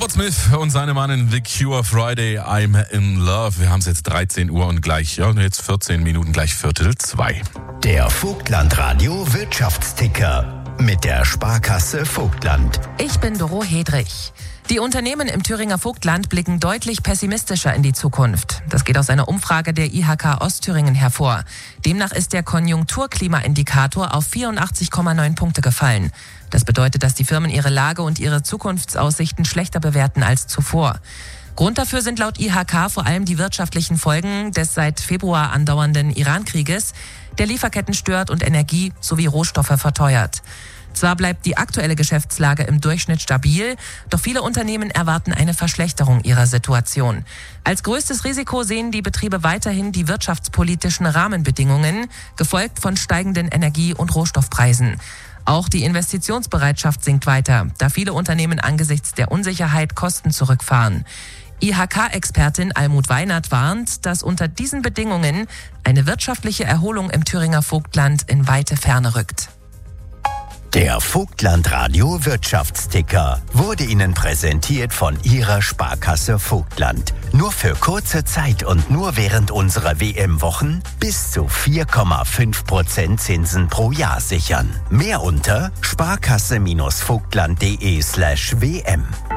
Robert Smith und seine Mann The Cure, Friday, I'm in Love. Wir haben es jetzt 13 Uhr und jetzt 14 Minuten, gleich 1:45. Der Vogtland-Radio Wirtschaftsticker mit der Sparkasse Vogtland. Ich bin Doro Hedrich. Die Unternehmen im Thüringer Vogtland blicken deutlich pessimistischer in die Zukunft. Das geht aus einer Umfrage der IHK Ostthüringen hervor. Demnach ist der Konjunkturklimaindikator auf 84,9 Punkte gefallen. Das bedeutet, dass die Firmen ihre Lage und ihre Zukunftsaussichten schlechter bewerten als zuvor. Grund dafür sind laut IHK vor allem die wirtschaftlichen Folgen des seit Februar andauernden Iran-Krieges, der Lieferketten stört und Energie sowie Rohstoffe verteuert. Zwar bleibt die aktuelle Geschäftslage im Durchschnitt stabil, doch viele Unternehmen erwarten eine Verschlechterung ihrer Situation. Als größtes Risiko sehen die Betriebe weiterhin die wirtschaftspolitischen Rahmenbedingungen, gefolgt von steigenden Energie- und Rohstoffpreisen. Auch die Investitionsbereitschaft sinkt weiter, da viele Unternehmen angesichts der Unsicherheit Kosten zurückfahren. IHK-Expertin Almut Weinert warnt, dass unter diesen Bedingungen eine wirtschaftliche Erholung im Thüringer Vogtland in weite Ferne rückt. Der Vogtland-Radio Wirtschaftsticker wurde Ihnen präsentiert von Ihrer Sparkasse Vogtland. Nur für kurze Zeit und nur während unserer WM-Wochen bis zu 4,5% Zinsen pro Jahr sichern. Mehr unter sparkasse-vogtland.de/WM.